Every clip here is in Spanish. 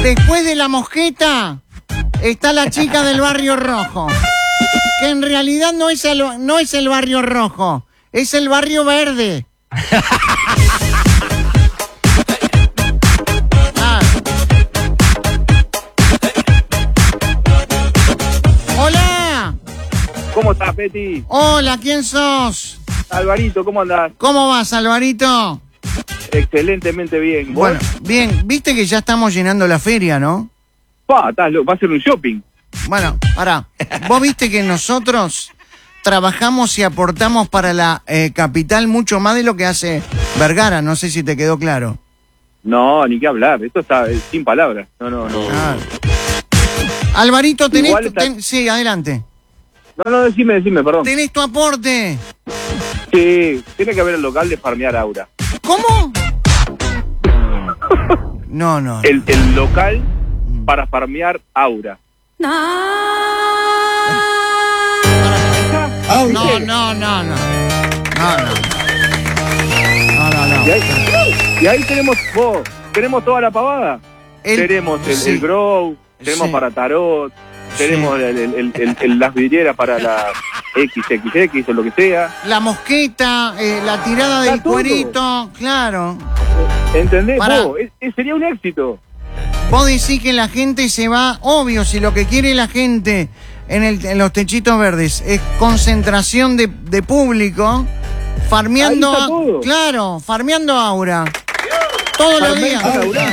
Después de la mosqueta está la chica del Barrio Rojo, que en realidad no es el Barrio Rojo, es el Barrio Verde. Hola. ¿Cómo estás, Peti? Hola, ¿quién sos? Alvarito, ¿cómo andás? ¿Cómo vas, Alvarito? Excelentemente bien. ¿Vos? Bueno, bien, viste que ya estamos llenando la feria, ¿no? Va a ser un shopping. Bueno, pará. Vos viste que nosotros trabajamos y aportamos para la capital mucho más de lo que hace Vergara, no sé si te quedó claro. No, ni qué hablar, esto está sin palabras. No. Ah. Alvarito, tenés... Igual está... Sí, adelante. No, decime, perdón. ¿Tenés tu aporte? Sí, tiene que haber el local de farmear Aura. ¿Cómo? No. El local para farmear Aura. No. Y ahí tenemos toda la pavada. Tenemos el grow, tenemos para tarot, tenemos las vidrieras para la XXX o lo que sea. La mosqueta, la tirada del cuerito, claro. ¿Entendés? Sería un éxito. Vos decís que la gente se va, obvio, si lo que quiere la gente en los techitos verdes es concentración de público, farmeando, claro, farmeando Aura. Todos los días.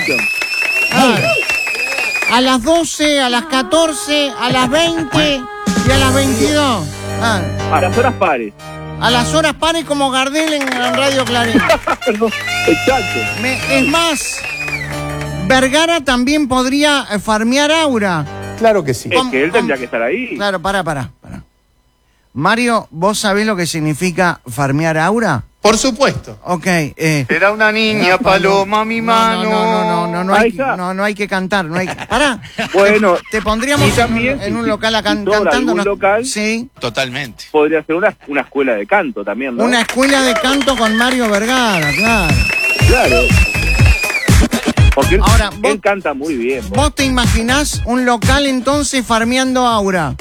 A las 12, a las 14, a las 20 y a las 22. A las horas pares. A las horas pares como Gardel en Radio Clarín. Exacto. Es más, Vergara también podría farmear Aura. Claro que sí. Es que él tendría que estar ahí. Claro, pará. Mario, ¿vos sabés lo que significa farmear Aura? Por supuesto. Ok. Será una niña, paloma, mi mano. No hay que cantar. Pará. Bueno. Te pondríamos en un local cantando. Local, sí. Totalmente. Podría ser una escuela de canto también, ¿no? Una escuela de canto con Mario Vergara, claro. Claro. Porque ahora, él canta muy bien. ¿Vos te imaginás un local entonces farmeando Aura?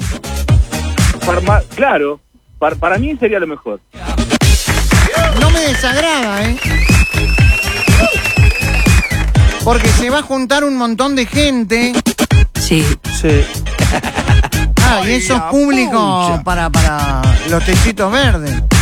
Claro. Para mí sería lo mejor. No me desagrada, porque se va a juntar un montón de gente. Sí. Y eso es público para los techitos verdes.